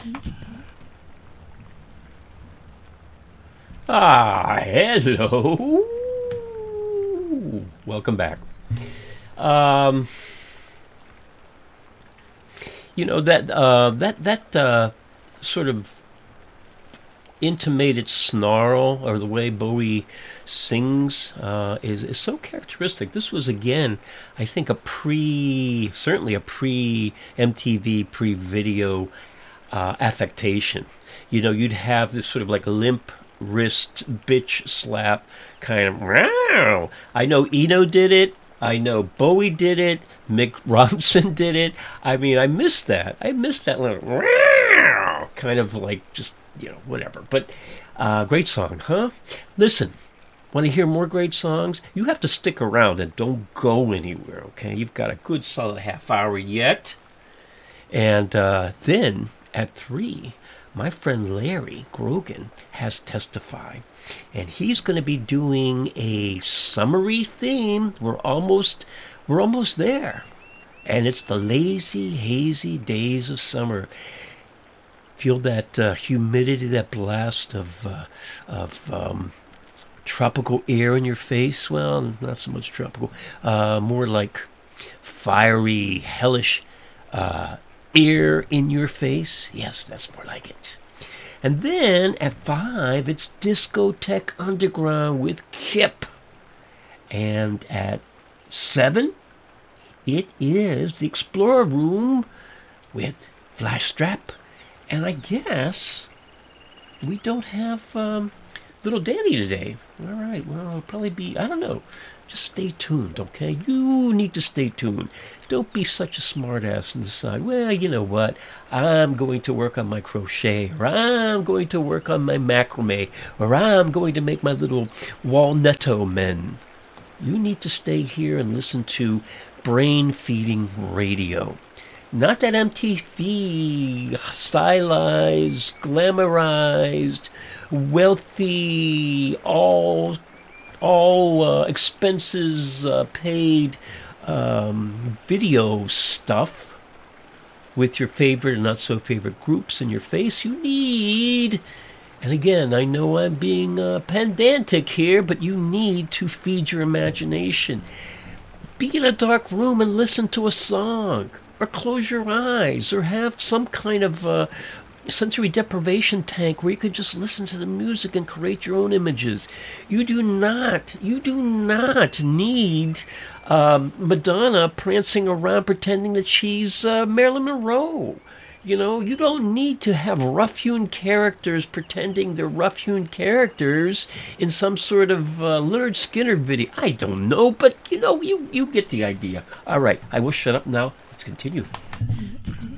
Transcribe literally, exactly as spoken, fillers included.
Ah, hello. Welcome back. Um, you know that uh, that that uh, sort of intimated snarl, or the way Bowie sings, uh, is is so characteristic. This was again, I think, a pre, certainly a pre M T V, pre video uh, affectation. You know, you'd have this sort of like limp wrist bitch slap kind of. Meow. I know Eno did it. I know Bowie did it. Mick Ronson did it. I mean, I miss that. I miss that little meow, kind of like just, you know, whatever. But uh, great song, huh? Listen, want to hear more great songs? You have to stick around and don't go anywhere, okay? You've got a good solid half hour yet. And uh, then at three, my friend Larry Grogan has Testify, and he's going to be doing a summery theme. We're almost, we're almost there, and it's the lazy, hazy days of summer. Feel that uh, humidity, that blast of uh, of um, tropical air in your face. Well, not so much tropical, uh, more like fiery, hellish uh, air in your face. Yes, that's more like it. And then at five, it's Discotheque Underground with Kip. And at seven, it is the Explorer Room with Flashstrap. And I guess we don't have um, Little Danny today. All right, well, it'll probably be, I don't know. Just stay tuned, okay? You need to stay tuned. Don't be such a smartass and decide, well, you know what? I'm going to work on my crochet, or I'm going to work on my macrame, or I'm going to make my little walnutto men. You need to stay here and listen to brain-feeding radio. Not that M T V stylized, glamorized, wealthy, all all uh, expenses uh, paid um, video stuff with your favorite and not so favorite groups in your face. You need, and again, I know I'm being uh, pedantic here, but you need to feed your imagination. Be in a dark room and listen to a song, or close your eyes, or have some kind of uh, sensory deprivation tank where you can just listen to the music and create your own images. You do not, you do not need um, Madonna prancing around pretending that she's uh, Marilyn Monroe. You know, you don't need to have rough-hewn characters pretending they're rough-hewn characters in some sort of uh, Lynyrd Skynyrd video. I don't know, but, you know, you, you get the idea. All right, I will shut up now. Let's continue.